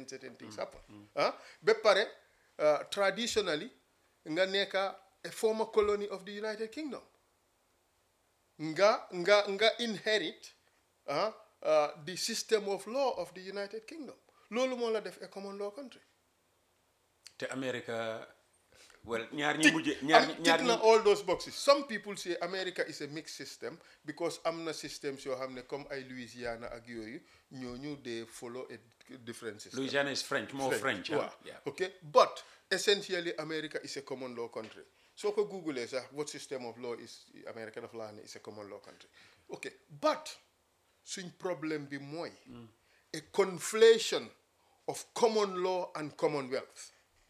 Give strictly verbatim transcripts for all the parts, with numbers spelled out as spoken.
certain certain things happen. Ah, be pare uh, traditionally nga neka a former colony of the United Kingdom. Nga nga nga inherit uh, uh, the system of law of the United Kingdom. Lolu mo la def a common law country. Te America, well, ñaar ñi mujjé ñaar ñaar ñi all those boxes. Some people say America is a mixed system because amna systems yo xamne comme ay Louisiana ak yoyu ñoñu they follow a different system. Louisiana is French, more French. French huh? Yeah. Okay, but essentially America is a common law country. So ko Google is uh, what system of law is America of law is a common law country. Okay, but suñ problem bi moy mm. a conflation of common law and commonwealth.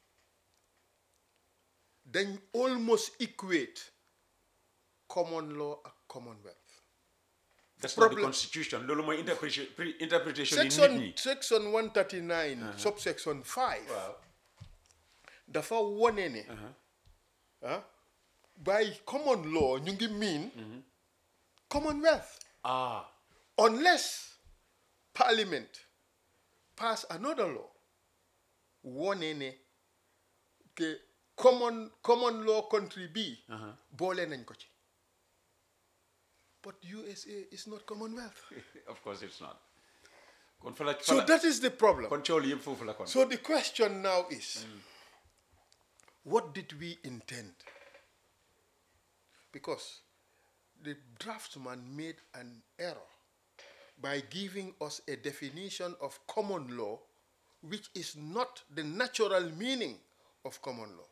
Then almost equate common law and commonwealth. That's problem. Not the constitution. Lolo my interpretation interpretation section, in section one thirty-nine, uh-huh. subsection five. Wow. Dafa wone ne uh, by common law ñu ngi mean mm-hmm. commonwealth. Ah. Unless parliament pass another law wone ne ke common common law country B uh-huh. boole nañ ko ci. But U S A is not commonwealth. Of course it's not. So that is the problem. Control. So the question now is mm. what did we intend? Because the draftsman made an error by giving us a definition of common law which is not the natural meaning of common law.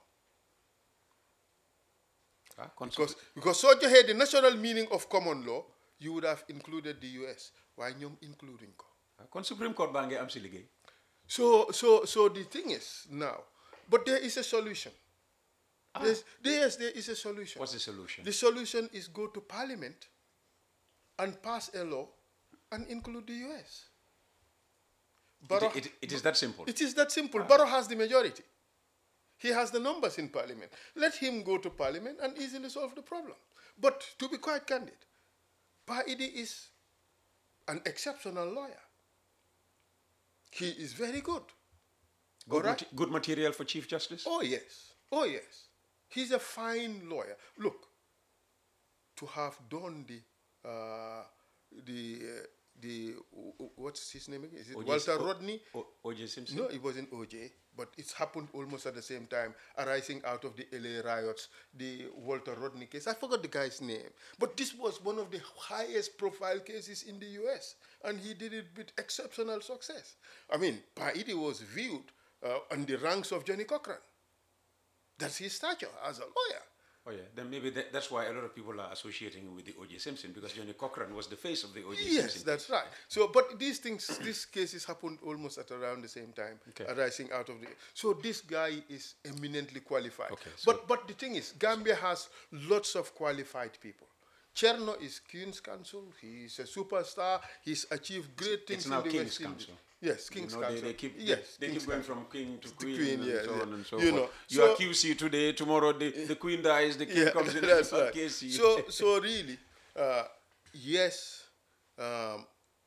Ah, because because so you had the natural meaning of common law, you would have included the U S. Why ñom including ko? Kon Supreme Court ba ngay am ci liggéey. So so so the thing is now, but there is a solution. Ah. There's, yes, there is a solution. What's the solution? The solution is go to Parliament and pass a law and include the U S. Barrow, it, it, it is that simple. It is that simple. Ah. Barrow has the majority. He has the numbers in Parliament. Let him go to Parliament and easily solve the problem. But to be quite candid, Paidi is an exceptional lawyer. He is very good. Good, right? Good material for Chief Justice? Oh, yes. Oh, yes. He's a fine lawyer. Look, to have done the, uh, the, uh, the, uh, what's his name again? Is it O J Walter o Rodney? O J Simpson? No, it wasn't O J, but it's happened almost at the same time, arising out of the L A riots, the Walter Rodney case. I forgot the guy's name. But this was one of the highest profile cases in the U S, and he did it with exceptional success. I mean, Paidi was viewed uh, on the ranks of Johnny Cochran. That's his stature as a lawyer. Oh yeah, then maybe that, that's why a lot of people are associating him with the O J Simpson, because Johnny Cochran was the face of the O J yes, Simpson. Yes, that's right. So, but these things, these cases happened almost at around the same time, okay. arising out of the. So this guy is eminently qualified. Okay, so but but the thing is, Gambia has lots of qualified people. Cherno is Queen's Counsel. He's a superstar. He's achieved great things it's now in the King's West Counsel. Indies. Yes, King's you know, Counsel. They, they keep, yes, they, they keep going from king to queen, queen and yeah, so yeah. on and so you forth. Know, you so, are Q C today, tomorrow the, the queen dies, the king yeah, comes in. That's right. K C. So, so really, uh, yes, um,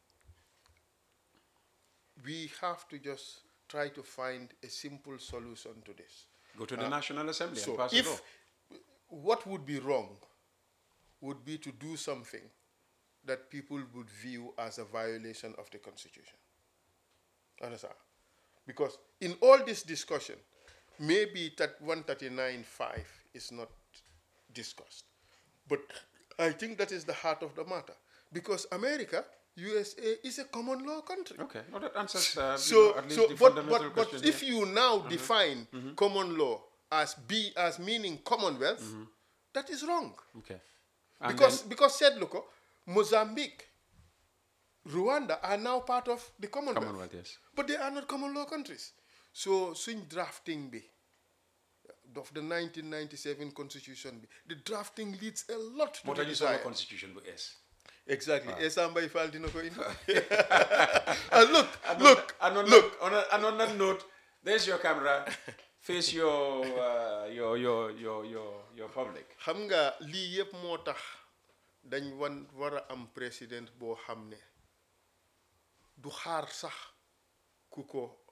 we have to just try to find a simple solution to this. Go to the uh, National Assembly so and pass if, it law. What would be wrong would be to do something that people would view as a violation of the Constitution. Understand? Because in all this discussion, maybe that one thirty-nine point five is not discussed. But I think that is the heart of the matter. Because America, U S A, is a common law country. Okay, well, that answers uh, so, you know, at least so, the but, fundamental but, but question. if you now mm-hmm. define mm-hmm. common law as B as meaning Commonwealth, mm-hmm. that is wrong. Okay. And because because said look, Mozambique, Rwanda are now part of the Commonwealth. Commonwealth, yes. But they are not common law countries. So swing drafting be of the nineteen ninety-seven constitution be, the drafting leads a lot to what the desire. desire. Constitution but yes. Exactly. Ah. Yes, somebody filed in and look, and look, on, and on look. That, on, a, and on that note, there's your camera. Face your, uh, your your your your your public. Xam nga lii yëpp moo tax dañ wan war a am président boo xam ne du xaar sax ku ko